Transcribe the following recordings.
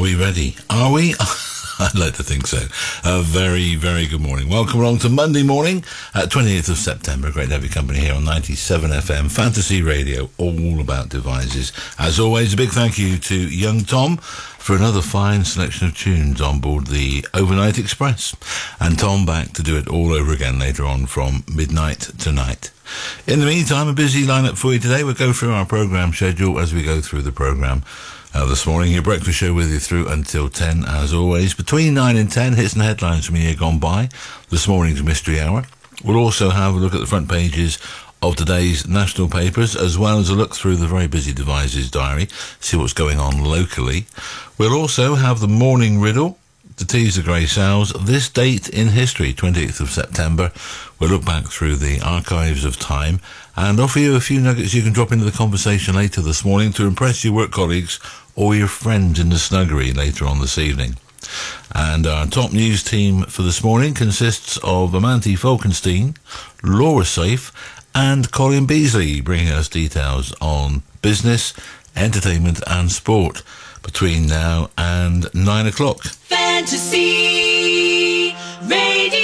we ready? Are we? I'd like to think so. A very, very good morning. Welcome along to Monday morning, 28th of September. Great to have your company here on 97 FM, Fantasy Radio, all about devices. As always, a big thank you to young Tom for another fine selection of tunes on board the Overnight Express. And Tom back to do it all over again later on from midnight tonight. In the meantime, a busy lineup for you today. We'll go through our programme schedule as we go through the programme. This morning, your breakfast show with you through until 10, as always. Between 9 and 10, hits and headlines from a year gone by. This morning's Mystery Hour. We'll also have a look at the front pages of today's national papers, as well as a look through the very busy Devices Diary, see what's going on locally. We'll also have the morning riddle to tease the grey sows. This date in history, 28th of September. We'll look back through the archives of time and offer you a few nuggets you can drop into the conversation later this morning to impress your work colleagues or your friends in the snuggery later on this evening. And our top news team for this morning consists of Amanti Falkenstein, Laura Safe and Colin Beasley, bringing us details on business, entertainment and sport between now and 9 o'clock. Fantasy Radio.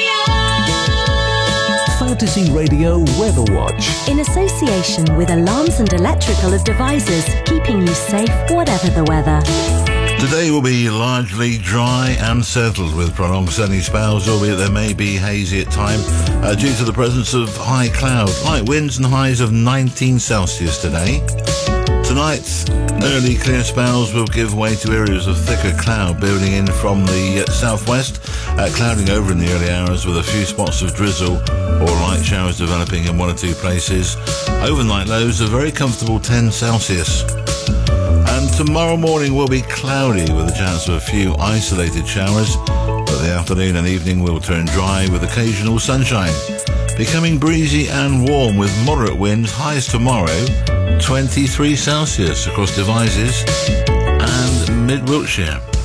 Fantasy Radio Weather Watch. In association with Alarms and Electrical Devices, keeping you safe whatever the weather. Today will be largely dry and settled with prolonged sunny spells, albeit there may be hazy at time due to the presence of high cloud. Light winds and highs of 19 Celsius today. Tonight, early clear spells will give way to areas of thicker cloud building in from the southwest, clouding over in the early hours with a few spots of drizzle or light showers developing in one or two places. Overnight lows are very comfortable 10 Celsius. And tomorrow morning will be cloudy with a chance of a few isolated showers, but the afternoon and evening will turn dry with occasional sunshine. Becoming breezy and warm with moderate winds, highs tomorrow 23 Celsius across Devizes and mid-Wiltshire.